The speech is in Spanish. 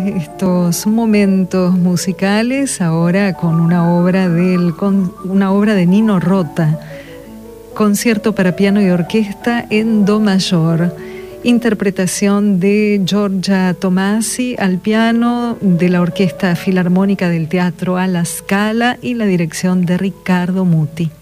Estos momentos musicales ahora con una obra de Nino Rota, concierto para piano y orquesta en do mayor, interpretación de Giorgia Tomasi al piano, de la Orquesta Filarmónica del Teatro alla Scala y la dirección de Riccardo Muti.